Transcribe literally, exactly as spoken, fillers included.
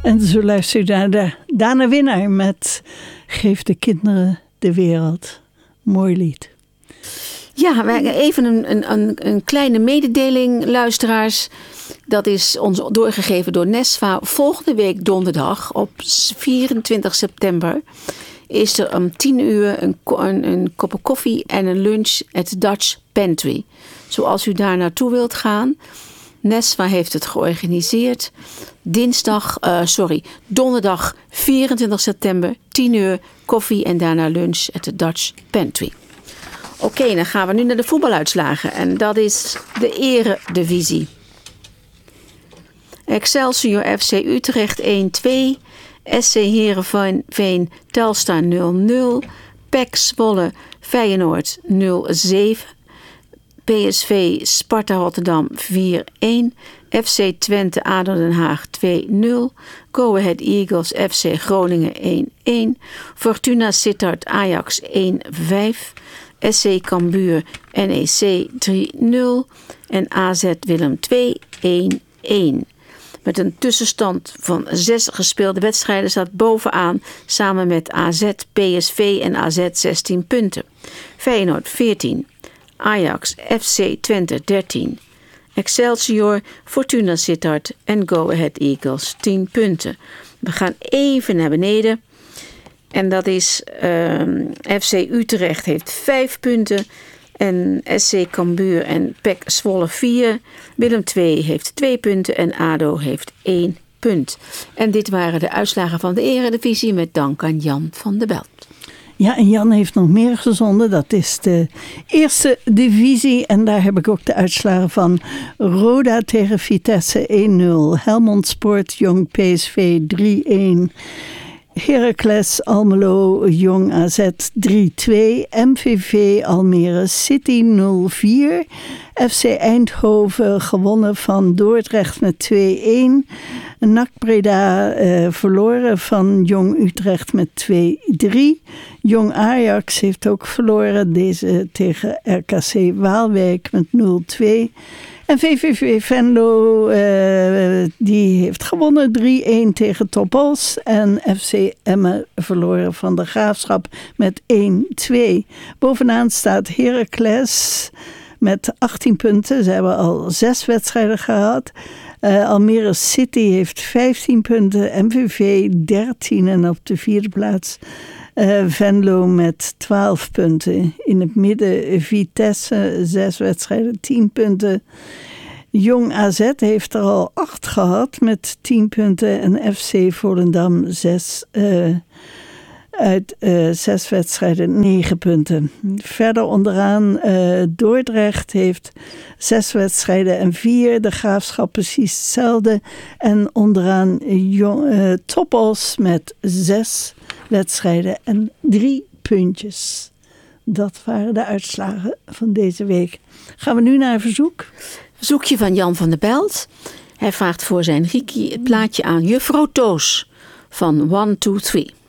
En zo luister je naar de Dana Winnaar met Geef de kinderen de wereld. Mooi lied. Ja, even een, een, een kleine mededeling, luisteraars. Dat is ons doorgegeven door Nesva. Volgende week donderdag op vierentwintig september is er om tien uur een, een, een kopje koffie en een lunch at the Dutch Pantry. Zoals u daar naartoe wilt gaan. Nesva heeft het georganiseerd. Dinsdag, uh, sorry, donderdag vierentwintig september, tien uur, koffie en daarna lunch at the Dutch Pantry. Oké, okay, dan gaan we nu naar de voetbaluitslagen. En dat is de eredivisie. Excelsior F C Utrecht één twee. S C Heerenveen Telstar nul nul. P E C Zwolle Feyenoord nul zeven. P S V Sparta Rotterdam vier een. F C Twente A D O Den Haag twee nul. Go Ahead Eagles F C Groningen één een. Fortuna Sittard Ajax één vijf. S C Cambuur N E C drie nul. En A Z Willem twee een een. Met een tussenstand van zes gespeelde wedstrijden staat bovenaan samen met A Z, P S V en A Z zestien punten. Feyenoord veertien. Ajax, F C Twente dertien. Excelsior, Fortuna Sittard en Go Ahead Eagles tien punten. We gaan even naar beneden. En dat is uh, F C Utrecht heeft vijf punten. En S C Cambuur en P E C Zwolle vier. Willem twee heeft twee punten en A D O heeft één punt. En dit waren de uitslagen van de eredivisie met dank aan Jan van der Belt. Ja, en Jan heeft nog meer gezonden. Dat is de eerste divisie. En daar heb ik ook de uitslagen van Roda tegen Vitesse één nul. Helmond Sport Jong P S V drie een. Heracles Almelo Jong A Z drie twee. M V V Almere City nul vier. F C Eindhoven gewonnen van Dordrecht met twee een. N A C Breda eh, verloren van Jong Utrecht met twee drie. Jong Ajax heeft ook verloren. Deze tegen R K C Waalwijk met nul twee. En V V V Venlo, uh, die heeft gewonnen drie een tegen Topos. En F C Emmen verloren van de Graafschap met één twee. Bovenaan staat Heracles met achttien punten. Ze hebben al zes wedstrijden gehad. Uh, Almere City heeft vijftien punten. M V V dertien en op de vierde plaats Uh, Venlo met twaalf punten. In het midden Vitesse, zes wedstrijden, tien punten. Jong A Z heeft er al acht gehad met tien punten. En F C Volendam zes, uh, uit uh, zes wedstrijden, negen punten. Verder onderaan uh, Dordrecht heeft zes wedstrijden en vier. De Graafschap precies hetzelfde. En onderaan Jong, uh, Topos met zes wedstrijden en drie puntjes. Dat waren de uitslagen van deze week. Gaan we nu naar een verzoek? Verzoekje van Jan van der Belt. Hij vraagt voor zijn Riki het plaatje aan Juffrouw Toos van one two three.